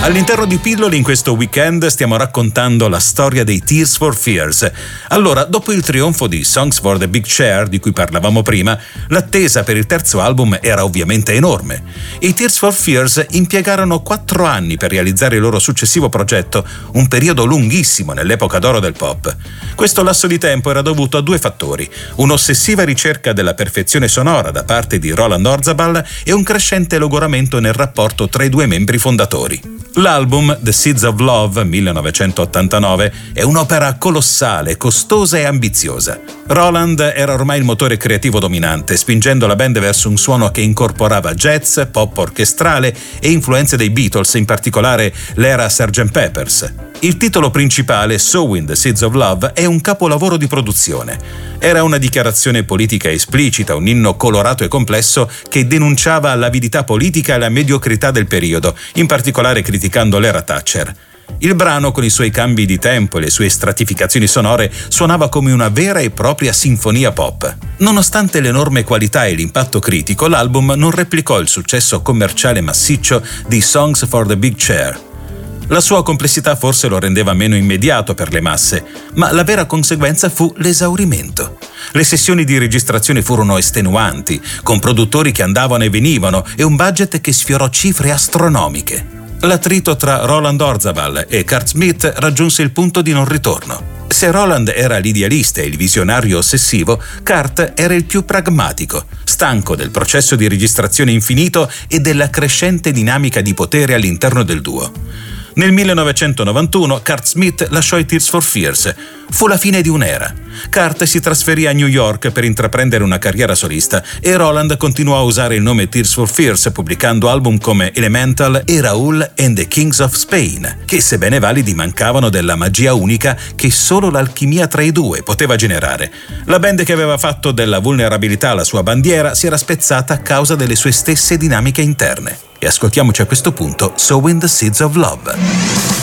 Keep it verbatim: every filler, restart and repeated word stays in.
All'interno di Pillole in questo weekend stiamo raccontando la storia dei Tears for Fears. Allora, dopo il trionfo di Songs for the Big Chair, di cui parlavamo prima, l'attesa per il terzo album era ovviamente enorme. I Tears for Fears impiegarono quattro anni per realizzare il loro successivo progetto, un periodo lunghissimo nell'epoca d'oro del pop. Questo lasso di tempo era dovuto a due fattori: un'ossessiva ricerca della perfezione sonora da parte di Roland Orzabal e un crescente logoramento nel rapporto tra i due membri fondatori. L'album The Seeds of Love millenovecentottantanove è un'opera colossale, costosa e ambiziosa. Roland era ormai il motore creativo dominante, spingendo la band verso un suono che incorporava jazz, pop orchestrale e influenze dei Beatles, in particolare l'era sergeant Pepper's. Il titolo principale, Sowing the Seeds of Love, è un capolavoro di produzione. Era una dichiarazione politica esplicita, un inno colorato e complesso che denunciava l'avidità politica e la mediocrità del periodo, in particolare criticando l'era Thatcher. Il brano, con i suoi cambi di tempo e le sue stratificazioni sonore, suonava come una vera e propria sinfonia pop. Nonostante l'enorme qualità e l'impatto critico, l'album non replicò il successo commerciale massiccio di Songs for the Big Chair. La sua complessità forse lo rendeva meno immediato per le masse, ma la vera conseguenza fu l'esaurimento. Le sessioni di registrazione furono estenuanti, con produttori che andavano e venivano e un budget che sfiorò cifre astronomiche. L'attrito tra Roland Orzabal e Kurt Smith raggiunse il punto di non ritorno. Se Roland era l'idealista e il visionario ossessivo, Kurt era il più pragmatico, stanco del processo di registrazione infinito e della crescente dinamica di potere all'interno del duo. Nel millenovecentonovantuno Kurt Smith lasciò i Tears for Fears. Fu la fine di un'era. Kurt si trasferì a New York per intraprendere una carriera solista e Roland continuò a usare il nome Tears for Fears, pubblicando album come Elemental e Raoul and the Kings of Spain, che sebbene validi mancavano della magia unica che solo l'alchimia tra i due poteva generare. La band, che aveva fatto della vulnerabilità la sua bandiera, si era spezzata a causa delle sue stesse dinamiche interne. E ascoltiamoci a questo punto Sowing the Seeds of Love.